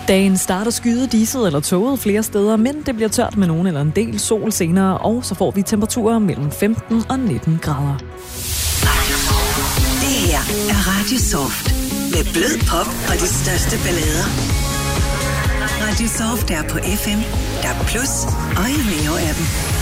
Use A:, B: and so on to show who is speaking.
A: Dagen starter skyet, diset eller tåget flere steder, men det bliver tørt med nogen eller en del sol senere, og så får vi temperaturer mellem 15 og 19 grader.
B: Det her er Radio Soft med blød pop og de største ballader. Radio Soft er på FM, der Plus og i Neo-appen.